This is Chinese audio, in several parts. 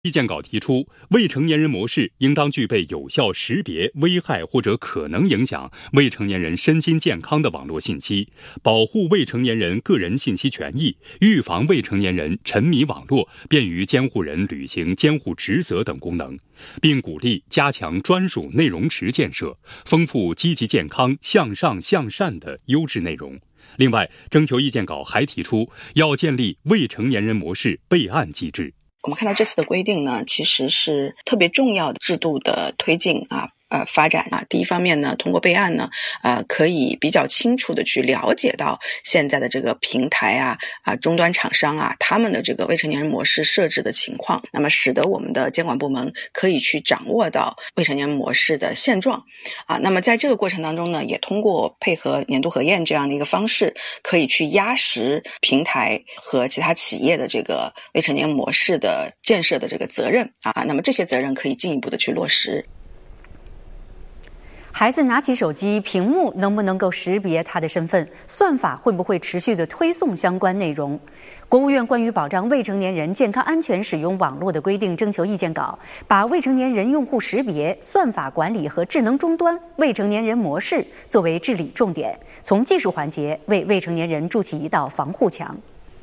意见稿提出，未成年人模式应当具备有效识别危害或者可能影响未成年人身心健康的网络信息，保护未成年人个人信息权益，预防未成年人沉迷网络，便于监护人履行监护职责等功能，并鼓励加强专属内容池建设，丰富积极健康、向上向善的优质内容。另外，征求意见稿还提出，要建立未成年人模式备案机制。 我们看到这次的规定呢，其实是特别重要的制度的推进发展第一方面呢，通过备案呢，可以比较清楚的去了解到现在的这个平台终端厂商他们的这个未成年人模式设置的情况，那么使得我们的监管部门可以去掌握到未成年人模式的现状那么在这个过程当中呢，也通过配合年度核验这样的一个方式，可以去压实平台和其他企业的这个未成年人模式的建设的这个责任那么这些责任可以进一步的去落实。 孩子拿起手机，屏幕能不能够识别他的身份？算法会不会持续的推送相关内容？国务院关于保障未成年人健康安全使用网络的规定征求意见稿，把未成年人用户识别、算法管理和智能终端未成年人模式作为治理重点，从技术环节为未成年人筑起一道防护墙。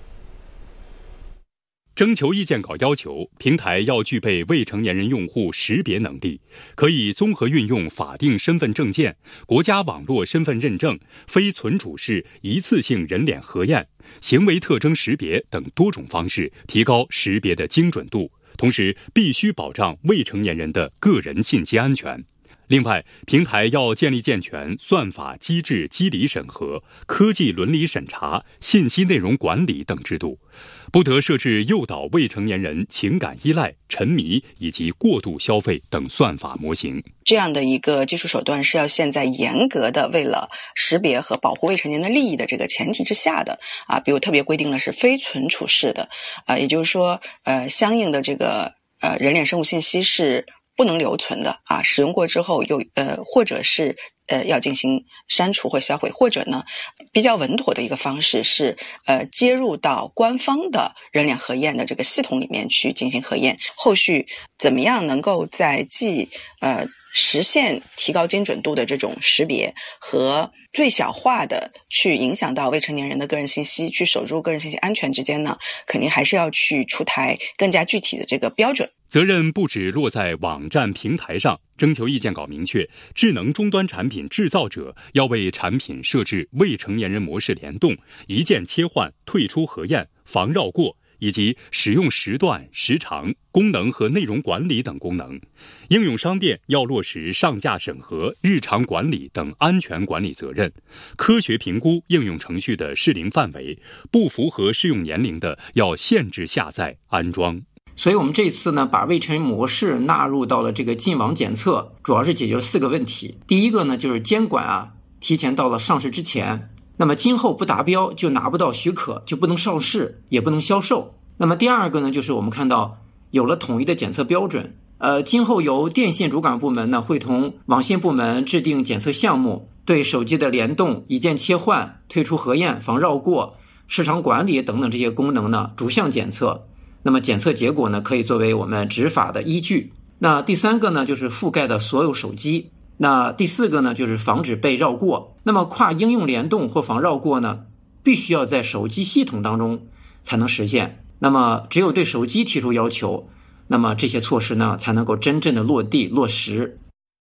征求意见稿要求，平台要具备未成年人用户识别能力，可以综合运用法定身份证件、国家网络身份认证、非存储式一次性人脸核验、行为特征识别等多种方式，提高识别的精准度，同时必须保障未成年人的个人信息安全。另外，平台要建立健全算法机制机理审核、科技伦理审查、信息内容管理等制度，不得设置诱导未成年人情感依赖、沉迷以及过度消费等算法模型。 这样的一个技术手段是要现在严格的为了识别和保护未成年人的利益的这个前提之下的比如特别规定的是非存储式的也就是说相应的这个人脸生物信息是不能留存的使用过之后又或者是要进行删除或销毁，或者呢比较稳妥的一个方式是接入到官方的人脸核验的这个系统里面去进行核验，后续怎么样能够在既实现提高精准度的这种识别和最小化的去影响到未成年人的个人信息，去守住个人信息安全之间呢，肯定还是要去出台更加具体的这个标准。 责任不只落在网站平台上，征求意见稿明确，智能终端产品制造者要为产品设置未成年人模式联动、一键切换、退出核验、防绕过以及使用时段、时长、功能和内容管理等功能。应用商店要落实上架审核、日常管理等安全管理责任，科学评估应用程序的适龄范围，不符合适用年龄的要限制下载、安装。 所以我们这次呢，把未成年人模式纳入到了这个进网检测，主要是解决了4个问题。第一个呢，就是监管提前到了上市之前，那么今后不达标就拿不到许可，就不能上市，也不能销售。那么第二个呢，就是我们看到有了统一的检测标准，今后由电信主管部门呢，会同网信部门制定检测项目，对手机的联动、一键切换、退出核验、防绕过、市场管理等等这些功能呢，逐项检测。那么检测结果呢，可以作为我们执法的依据。那第3个呢，就是覆盖的所有手机。那第4个呢，就是防止被绕过。那么跨应用联动或防绕过呢，必须要在手机系统当中才能实现。那么只有对手机提出要求，那么这些措施呢，才能够真正的落地落实。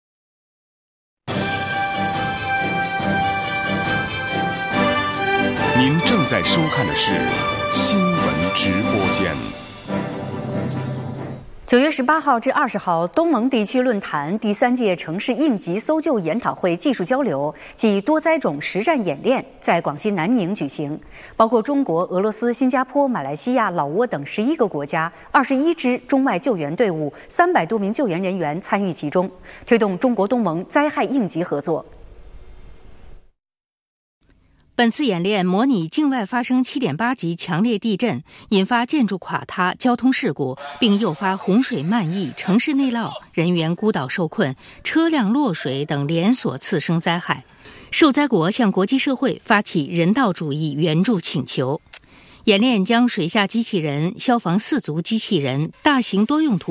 您正在收看的是新闻直播间。 9月18号至20号，东盟地区论坛第3届城市应急搜救研讨会技术交流暨多灾种实战演练在广西南宁举行，包括中国、俄罗斯、新加坡、马来西亚、老挝等11个国家21支中外救援队伍300多名救援人员参与其中，推动中国东盟灾害应急合作。 本次演练模拟境外发生7.8级强烈地震，引发建筑垮塌、交通事故，并诱发洪水漫溢、城市内涝、人员孤岛受困、车辆落水等连锁次生灾害。受灾国向国际社会发起人道主义援助请求。 演练将水下机器人、消防4足机器人、大型多用途